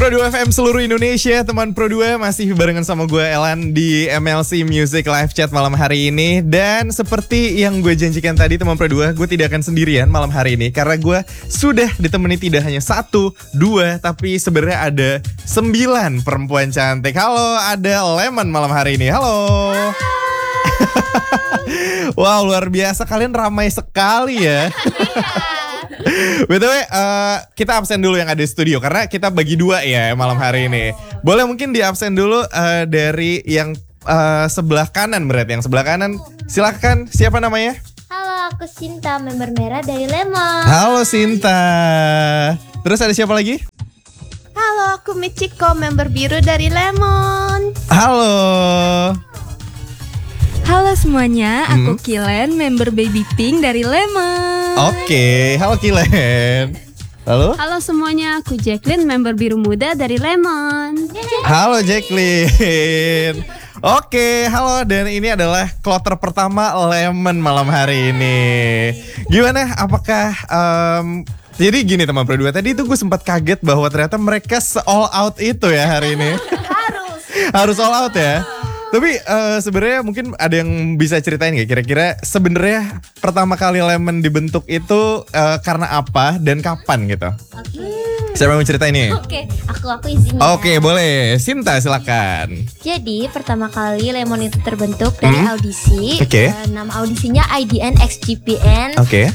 Pro 2 FM seluruh Indonesia, teman Pro 2 masih barengan sama gue Elan di MLC Music Live Chat malam hari ini. Dan seperti yang gue janjikan tadi teman Pro 2, gue tidak akan sendirian malam hari ini. Karena gue sudah ditemani tidak hanya 1, 2, tapi sebenarnya ada 9 perempuan cantik. Halo, ada Lemon malam hari ini, halo. Wow, luar biasa, kalian ramai sekali ya. BTW, kita absen dulu yang ada di studio karena kita bagi 2 ya malam hari ini. Boleh mungkin di absen dulu dari yang sebelah kanan, berarti yang sebelah kanan. Silakan, siapa namanya? Halo, aku Sinta, member merah dari Lemon. Halo Sinta. Terus ada siapa lagi? Halo, aku Michiko, member biru dari Lemon. Halo. Halo semuanya, aku Kilen, member Baby Pink dari Lemon. Oke, halo Kilen. Halo? Halo semuanya, aku Jacqueline, member biru muda dari Lemon. Halo Jacqueline. Oke, halo, dan ini adalah kloter pertama Lemon malam hari ini. Gimana? Apakah jadi gini teman Pro 2, tadi itu gue sempat kaget bahwa ternyata mereka all out itu ya hari ini. Harus all out ya. Tapi sebenarnya mungkin ada yang bisa ceritain nggak kira-kira sebenarnya pertama kali Lemon dibentuk itu karena apa dan kapan gitu? Siapa yang mau ceritain nih? Oke, aku izin ya. Oke, boleh. Sinta silakan. Jadi pertama kali Lemon itu terbentuk dari audisi. Oke. Nama audisinya IDN XGPN. Oke.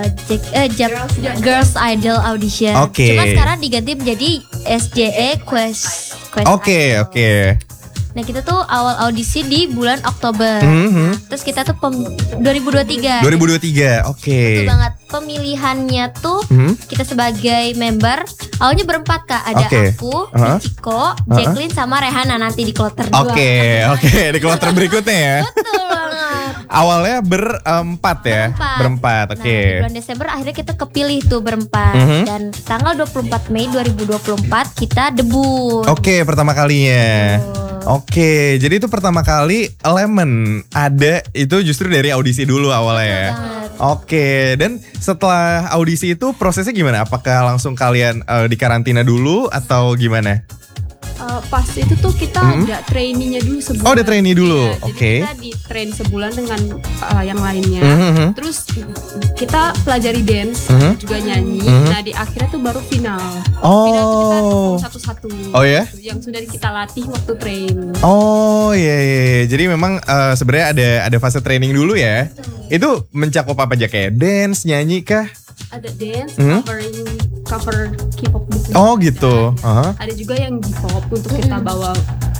Girls Idol Audition. Oke. Cuma sekarang diganti menjadi SJE Quest Oke, Idol. oke. Nah kita tuh awal audisi di bulan Oktober. Terus kita tuh 2023. 2023, oke. Betul banget. Pemilihannya tuh kita sebagai member awalnya berempat Kak. Ada aku, Michiko, Jacqueline sama Rehana nanti di kloter 2. Oke, di kloter berikutnya ya. Betul banget. Awalnya berempat ya. Berempat, oke. Nah, di bulan Desember akhirnya kita kepilih tuh berempat. Dan tanggal 24 Mei 2024 kita debut. Oke, pertama kalinya. Oke, jadi itu pertama kali Lemon ada itu justru dari audisi dulu awalnya ya. Oke, dan setelah audisi itu prosesnya gimana? Apakah langsung kalian dikarantina dulu atau gimana? Pas itu tuh kita ada trainingnya dulu sebulan. Oh, ada trainee dulu, Iya, oke. Jadi kita di train sebulan dengan yang lainnya. Terus kita pelajari dance, juga nyanyi. Nah di akhirnya tuh baru final. Final tuh kita ketemu satu-satu. Oh ya? Yang sudah kita latih waktu train. Oh iya. Jadi memang sebenarnya ada fase training dulu ya. Itu mencakup apa aja, kayak dance, nyanyi kah? Ada dance, cover K-pop gitu. Oh gitu. Ada juga yang J-pop untuk kita bawa